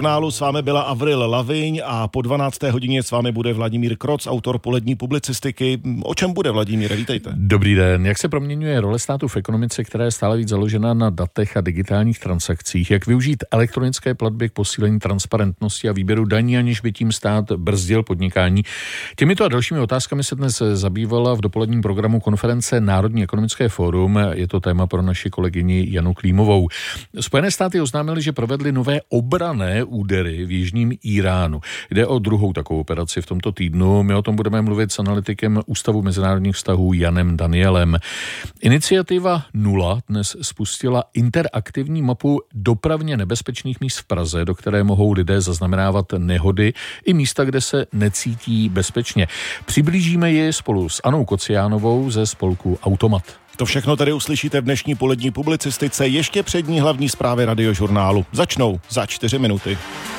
Žurnálu s vámi byla Avril Laviň a po 12. hodině s vámi bude Vladimír Kroc, autor polední publicistiky. O čem bude, Vladimíre? Vítejte. Dobrý den. Jak se proměňuje role státu v ekonomice, která je stále víc založena na datech a digitálních transakcích? Jak využít elektronické platby k posílení transparentnosti a výběru daní, aniž by tím stát brzdil podnikání? Těmito a dalšími otázkami se dnes zabývala v dopoledním programu konference Národní ekonomické fórum. Je to téma pro naši kolegyni Janu Klímovou. Spojené státy oznámily, že provedly nové obranné údery v jižním Iránu. Jde o druhou takovou operaci v tomto týdnu. My o tom budeme mluvit s analytikem Ústavu mezinárodních vztahů Janem Danielem. Iniciativa 0 dnes spustila interaktivní mapu dopravně nebezpečných míst v Praze, do které mohou lidé zaznamenávat nehody i místa, kde se necítí bezpečně. Přiblížíme ji spolu s Anou Kociánovou ze spolku Automat. To všechno tady uslyšíte v dnešní polední publicistice, ještě před ní hlavní zprávy Radiožurnálu. Začnou za 4 minuty.